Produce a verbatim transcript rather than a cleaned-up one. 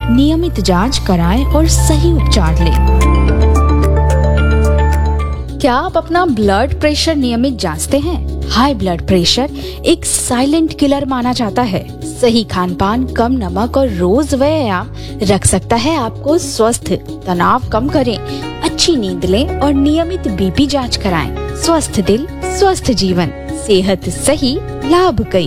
नियमित जांच कराएं और सही उपचार लें। क्या आप अपना ब्लड प्रेशर नियमित जांचते हैं? हाई ब्लड प्रेशर एक साइलेंट किलर माना जाता है। सही खान पान, कम नमक और रोज व्यायाम रख सकता है आपको स्वस्थ। तनाव कम करें, अच्छी नींद लें और नियमित बीपी जांच कराएं। स्वस्थ दिल, स्वस्थ जीवन, सेहत सही, लाभ कई।